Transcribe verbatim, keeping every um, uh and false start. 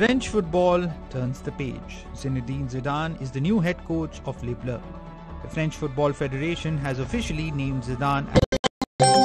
French football turns the page. Zinedine Zidane is the new head coach of Les Bleus. The French Football Federation has officially named Zidane